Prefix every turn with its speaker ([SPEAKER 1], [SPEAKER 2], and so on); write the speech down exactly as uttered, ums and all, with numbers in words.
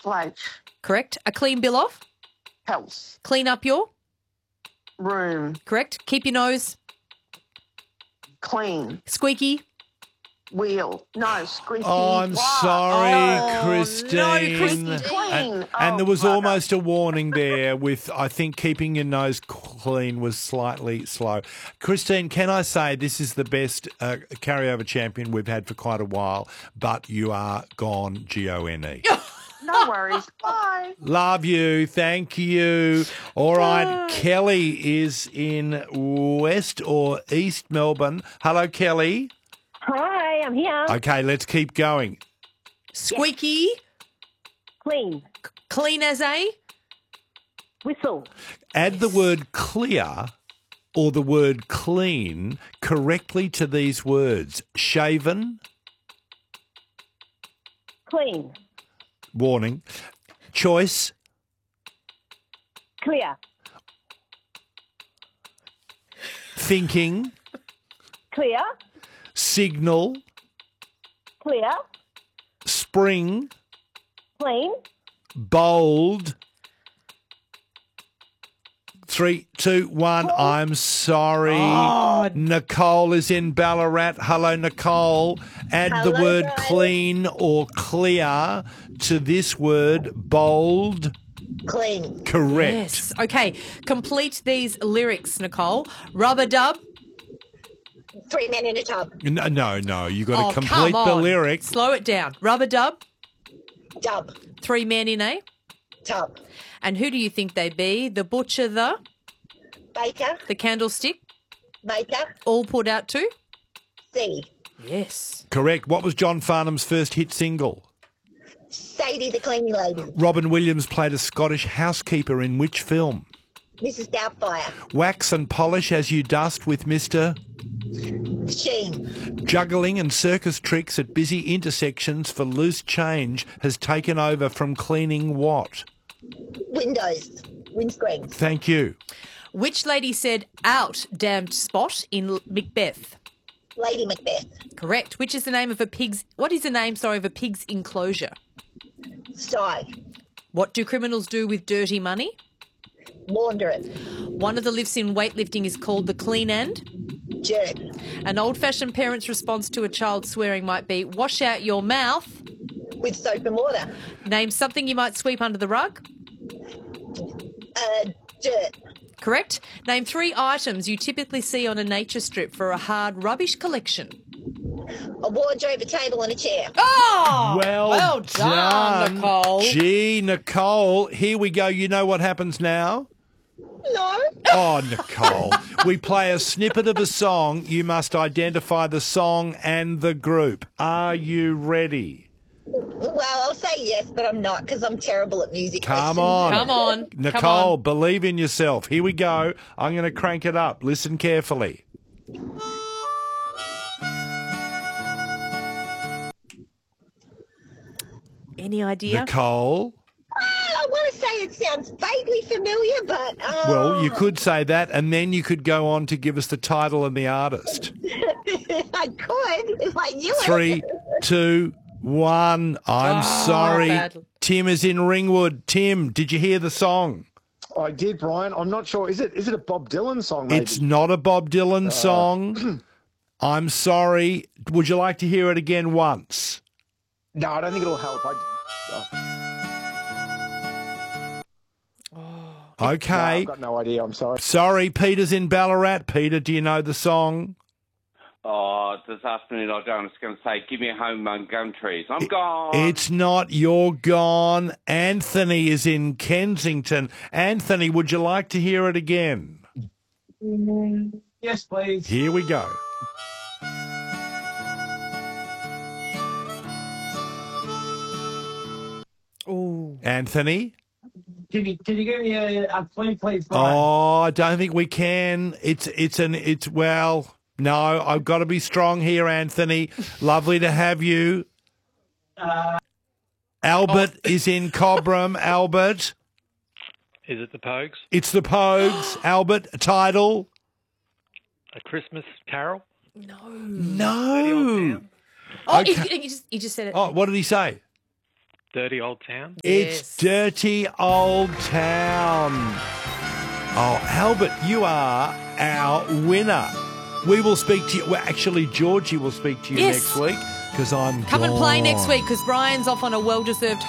[SPEAKER 1] Flake.
[SPEAKER 2] Correct. A clean bill of?
[SPEAKER 1] Health.
[SPEAKER 2] Clean up your?
[SPEAKER 1] Room.
[SPEAKER 2] Correct. Keep your nose?
[SPEAKER 1] Clean.
[SPEAKER 2] Squeaky?
[SPEAKER 1] Wheel. No, squeaky.
[SPEAKER 3] Oh, I'm
[SPEAKER 1] What?
[SPEAKER 3] sorry,
[SPEAKER 2] Oh,
[SPEAKER 3] Christine.
[SPEAKER 2] no, Christine.
[SPEAKER 1] Clean.
[SPEAKER 3] And,
[SPEAKER 1] Oh,
[SPEAKER 3] and there was
[SPEAKER 1] brother.
[SPEAKER 3] almost a warning there with, I think, keeping your nose clean was slightly slow. Christine, can I say this is the best uh, carryover champion we've had for quite a while, but you are gone, G O N E.
[SPEAKER 1] No worries. Bye.
[SPEAKER 3] Love you. Thank you. All right. Kelly is in West or East Melbourne. Hello, Kelly.
[SPEAKER 4] Hi, I'm here.
[SPEAKER 3] Okay, let's keep going.
[SPEAKER 2] Squeaky?
[SPEAKER 4] Clean.
[SPEAKER 2] Clean as a?
[SPEAKER 4] Whistle.
[SPEAKER 3] Add the word clear or the word clean correctly to these words. Shaven,
[SPEAKER 4] Clean.
[SPEAKER 3] warning. Choice,
[SPEAKER 4] Clear.
[SPEAKER 3] thinking.
[SPEAKER 4] Clear.
[SPEAKER 3] Signal,
[SPEAKER 4] Clear.
[SPEAKER 3] spring,
[SPEAKER 4] Clean.
[SPEAKER 3] bold. Three, two, one. I'm sorry.
[SPEAKER 2] Oh.
[SPEAKER 3] Nicole is in Ballarat. Hello, Nicole. Add the
[SPEAKER 4] Hello,
[SPEAKER 3] word
[SPEAKER 4] guys.
[SPEAKER 3] clean or clear to this word bold.
[SPEAKER 4] Clean.
[SPEAKER 3] Correct.
[SPEAKER 2] Yes. Okay. Complete these lyrics, Nicole. Rubber dub.
[SPEAKER 4] Three men in a tub.
[SPEAKER 3] No, no, no. You got to
[SPEAKER 2] Oh,
[SPEAKER 3] complete
[SPEAKER 2] come
[SPEAKER 3] the
[SPEAKER 2] on.
[SPEAKER 3] lyric.
[SPEAKER 2] Slow it down. Rubber dub.
[SPEAKER 4] Dub.
[SPEAKER 2] Three men in a.
[SPEAKER 4] Tub.
[SPEAKER 2] And who do you think they be? The butcher, the,
[SPEAKER 4] Baker.
[SPEAKER 2] the candlestick,
[SPEAKER 4] Baker.
[SPEAKER 2] all put out to?
[SPEAKER 4] C.
[SPEAKER 2] Yes.
[SPEAKER 3] Correct. What was John Farnham's first hit single?
[SPEAKER 4] Sadie the cleaning lady.
[SPEAKER 3] Robin Williams played a Scottish housekeeper in which film?
[SPEAKER 4] Missus Doubtfire.
[SPEAKER 3] Wax and polish as you dust with Mister
[SPEAKER 4] Sheen.
[SPEAKER 3] Juggling and circus tricks at busy intersections for loose change has taken over from cleaning what?
[SPEAKER 4] Windows. Windscreens.
[SPEAKER 3] Thank you.
[SPEAKER 2] Which lady said out damned spot in Macbeth?
[SPEAKER 4] Lady Macbeth.
[SPEAKER 2] Correct. Which is the name of a pig's, what is the name, sorry, of a pig's enclosure?
[SPEAKER 4] Sty.
[SPEAKER 2] What do criminals do with dirty money?
[SPEAKER 4] Launder it.
[SPEAKER 2] One of the lifts in weightlifting is called the clean and.
[SPEAKER 4] Jerk.
[SPEAKER 2] An old-fashioned parent's response to a child swearing might be, wash out your mouth.
[SPEAKER 4] With soap and water.
[SPEAKER 2] Name something you might sweep under the rug.
[SPEAKER 4] Uh, dirt.
[SPEAKER 2] Correct. Name three items you typically see on a nature strip for a hard rubbish collection.
[SPEAKER 4] A wardrobe, a table and a chair.
[SPEAKER 2] Oh!
[SPEAKER 3] Well,
[SPEAKER 2] well done, Nicole.
[SPEAKER 3] Gee, Nicole, here we go. You know what happens now?
[SPEAKER 4] No.
[SPEAKER 3] Oh, Nicole. We play a snippet of a song. You must identify the song and the group. Are you ready?
[SPEAKER 4] Well, I'll say yes, but I'm not because I'm terrible at music.
[SPEAKER 3] Come
[SPEAKER 4] questions.
[SPEAKER 3] on.
[SPEAKER 2] Come on.
[SPEAKER 3] Nicole,
[SPEAKER 2] Come on.
[SPEAKER 3] believe in yourself. Here we go. I'm going to crank it up. Listen carefully.
[SPEAKER 2] Any idea?
[SPEAKER 3] Nicole.
[SPEAKER 4] I want to say it sounds vaguely familiar, but... Uh,
[SPEAKER 3] Well, you could say that, and then you could go on to give us the title and the artist.
[SPEAKER 4] I could if I knew
[SPEAKER 3] Three,
[SPEAKER 4] it.
[SPEAKER 3] two, one. I'm
[SPEAKER 2] Oh,
[SPEAKER 3] sorry.
[SPEAKER 2] bad.
[SPEAKER 3] Tim is in Ringwood. Tim, did you hear the song?
[SPEAKER 5] I did, Brian. I'm not sure. Is it is it a Bob Dylan song, maybe?
[SPEAKER 3] It's not a Bob Dylan song. I'm sorry. Would you like to hear it again once?
[SPEAKER 5] No, I don't think it'll help. I, oh. No,
[SPEAKER 3] Okay.
[SPEAKER 5] I've got no idea. I'm sorry.
[SPEAKER 3] Sorry, Peter's in Ballarat. Peter, do you know the song?
[SPEAKER 6] Oh, this afternoon I don't. I was going to say, give me a home among gum trees. I'm gone.
[SPEAKER 3] It's not. You're gone. Anthony is in Kensington. Anthony, would you like to hear it again?
[SPEAKER 7] Yes, please.
[SPEAKER 3] Here we go.
[SPEAKER 2] Ooh.
[SPEAKER 3] Anthony?
[SPEAKER 7] Can you can you give me a, a plea, please, Brian?
[SPEAKER 3] Oh, I don't think we can. It's it's an it's well, no, I've got to be strong here, Anthony. Lovely to have you.
[SPEAKER 7] Uh,
[SPEAKER 3] Albert is in Cobram. Albert.
[SPEAKER 8] Is it the Pogues?
[SPEAKER 3] It's the Pogues. Albert, title?
[SPEAKER 8] A Christmas Carol?
[SPEAKER 2] No.
[SPEAKER 3] No.
[SPEAKER 2] Oh,
[SPEAKER 3] Okay.
[SPEAKER 2] he, he, just, he just said it.
[SPEAKER 3] Oh, what did he say?
[SPEAKER 8] Dirty Old Town?
[SPEAKER 3] It's
[SPEAKER 2] Yes.
[SPEAKER 3] Dirty Old Town. Oh, Albert, you are our winner. We will speak to you. Well, actually, Georgie will speak to you
[SPEAKER 2] Yes.
[SPEAKER 3] next week because I'm
[SPEAKER 2] Come and play
[SPEAKER 3] gone.
[SPEAKER 2] next week because Brian's off on a well-deserved